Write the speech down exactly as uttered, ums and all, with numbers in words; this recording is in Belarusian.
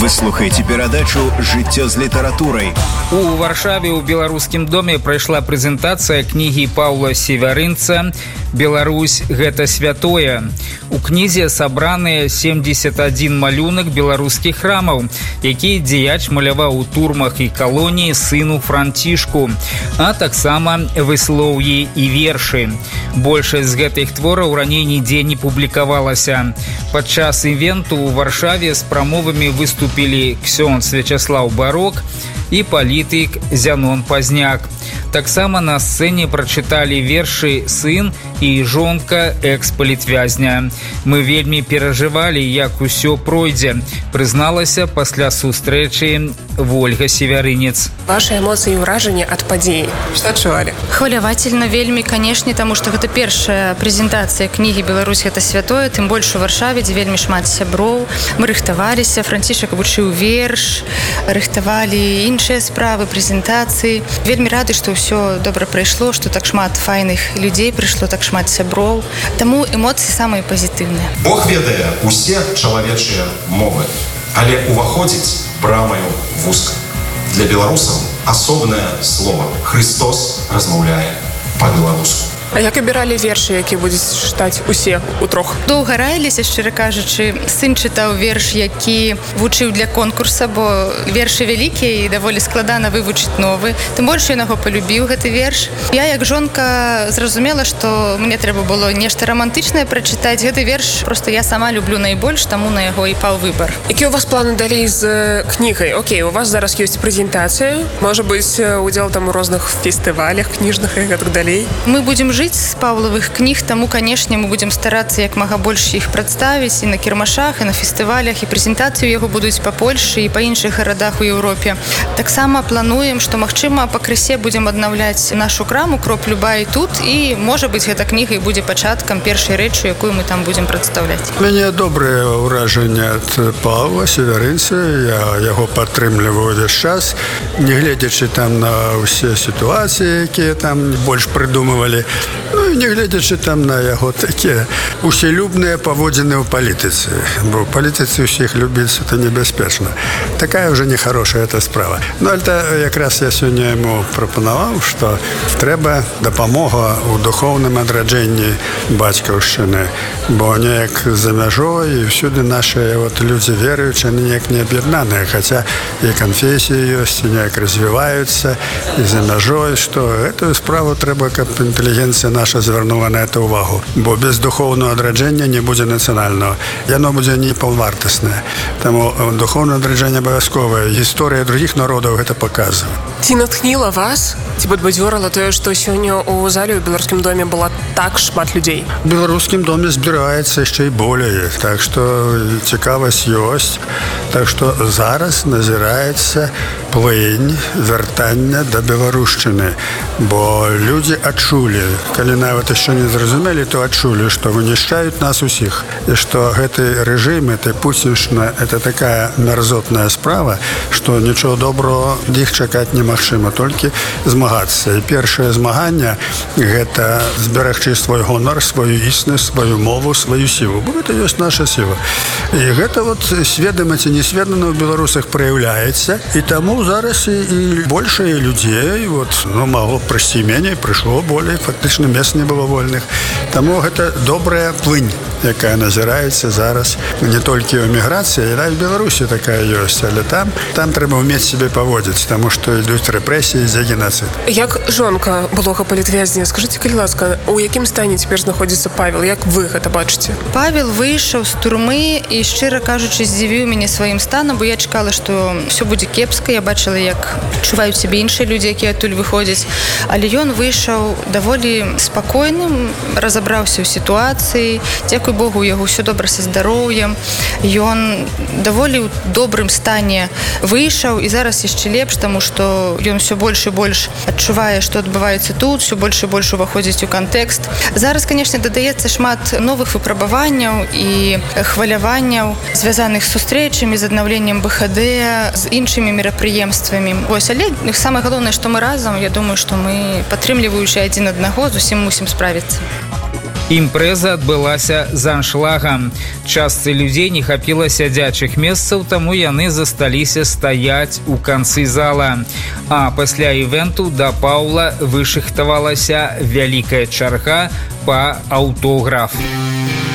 Вы слухаеце перадачу «Жыццё з літаратурай». У Варшаве ў беларускім доме прайшла прэзентацыя кнігі Паўла Севярынца «Беларусь – гэта святое». У кнізе сабраныя семьдесят один малюнак беларускіх храмаў, які дзеяч маляваў у турмах і калоніі сыну Францішку, а таксама выслоўі і вершы. Большасць з гэтых твораў раней нідзе не публікавалася. Падчас івенту ў Варшаве з прамовамі выступілі ксёндз Вячаслаў Барок і палітык Зянон Пазняк. Таксама на сцэне прачыталі вершы сын і жонка экс-палітвязня. Мы вельмі перажывалі, як усё пройдзе, прызналася пасля сустрэчы Вольга Севярынец. Ваши эмоции и ўражанні ад падзеі. Што адчувалі? Хвалявательна вельмі, канешне, таму што гэта першая прэзентацыя кнігі «Беларусь – гэта святое», тым больш у Варшаве, дзе вельмі шмат сяброў. Мы рыхтаваліся, Францішак вучыў верш, рыхтавалі іншыя справы, прэзентацыі. Вельмі рады, што ўсё добра прайшло, што так шмат файных людзей прыйшло, так шмат сяброў. Таму эмоцыі самыя пазітыўныя. Бог ведае усе чалавечыя мовы, але уваходзіць брамаю вузка. Для беларусаў асобнае слово. Христос размаўляе па-беларуску. А як абіралі вершы, які будуць чытаць усе утрох? Доўга раіліся, шчыра кажучы. Сын чытаў верш, які вучыў для конкурса, бо вершы вялікія і даволі складана вывучыць новы. Тым больш ён яго палюбіў, гэты верш. Я, як жонка, зразумела, што мне трэба было нешта рамантычнае прачытаць. Гэты верш проста я сама люблю найбольш, таму на яго і паў выбар. Які у вас планы далей з кнігай? Окей, у вас зараз ёсць прэзентацыя, можа быць, удзел там у розных фестывалях кніжных і гэтак далей. Мы будзем жыць з паўлавых кніг, таму, канешне, мы будзем старацца як мага больш іх прадставіць і на кірмашах, і на фестывалях, і прэзентацыю яго будуць па Польшы і па іншых гарадах у Еўропе. Таксама плануем, што, магчыма, пакрысе будзем аднаўляць нашу краму «Кроп Любай» тут, і, можа быць, гэта кніга і будзе пачаткам першай рэчы, якую мы там будзем прадстаўляць. У мяне добрае ўражанне ад Паўла Севярынца, я яго падтрымліваю ўвесь час, не гледзячы там на ўсе сітуацыі, якія там больш прыдумывалі. Ну і не гледзячы там на яго такія уселюбныя паводзіны ў палітыцы, бо ў палітыцы ўсіх любіць это небяспечна. Такая ўжо нехарошая эта справа. Ну это якраз я сёння яму прапанаваў, што трэба дапамога ў духоўным адраджэнні бацькаўшчыны, бо неяк за мяжой і всюды нашыя вот людзі веруючыя неяк не аб'яднаныя, хаця і канфесіі ёсць, і неяк развіваюцца і за мяжой, што гэтую справу трэба, каб інтэлігенцыя наша звярнула на это ўвагу, бо без духоўнага адраджэння не будзе нацыянальнага. Яно будзе не паўвартаснае. Таму духоўнае адраджэнне абавязковае. Гісторыя другіх народаў гэта паказвае. Ці натхніла вас, ці падбадзёрыла тое, што сёння ў зале ў беларускім доме была так шмат людзей? У беларускім доме збіраецца яшчэ і болей, так што цікавасць ёсць. Так што зараз назіраецца плынь вяртання да беларушчыны, бо людзі адчулі, калі нават яшчэ не зразумелі, то адчулі, што вынішчаюць нас усіх, і што гэты рэжым, эта пуціншчына, это такая мярзотная справа, што нічого доброго іх чакаць немагчыма, толькі змагацца. І першае змаганне гэта зберагчы свой гонар, сваю існасць, сваю мову, сваю сілу, бо гэта ёсць наша сіла. І гэта вот сведама ці несведама ў беларусах праяўляецца, і таму зараз і, і большая людзей вот, ну, магло прыйсці меней, прыйшло болей, фактычна мест не было вольных. Таму гэта добрая плынь, якая назіраецца зараз не толькі ў эміграцыі, але і в Беларусі такая ёсць, але там там трэба ўмець сябе паводзіць, таму што ідуць рэпрэсіі за геноцид. Як жонка былога палітвязня, скажыце, калі ласка, у якім стане цяпер знаходзіцца Павел? Як вы гэта бачыце? Павел выйшаў з турмы і, шчыра кажучы, здзівіў мяне сваім станам, бо я чакала, што ўсё будзе кепска. Я бачыла, як чуваюць сябе іншыя людзі, якія адтуль выходзяць. Але ён выйшаў даволі спакойным, разабраўся ў сітуацыі. Дзякуй Богу, у яго ўсё добра са здароўем. Ён даволі ў добрым стане выйшаў, і зараз яшчэ лепш, таму што ён усё больш і больш адчувае, што адбываецца тут, усё больш і больш уваходзіць у кантэкст. Зараз, канешне, дадаецца шмат новых выпрабаванняў і хваляванняў, звязаных з сустрэчамі, з аднаўленнем бэ ха дэ, з іншымі мерапрыемствамі. Вось, але самае галоўнае, што мы разам, я думаю, што мы, падтрымліваючы адзін аднаго, зусім мусім справіцца. Імпрэза адбылася з аншлагам. Частцы людзей не хапіла сядзячых месцаў, таму яны засталіся стаяць у канцы зала. А пасля івенту да Паўла вышыхтавалася вялікая чарга па аўтограф.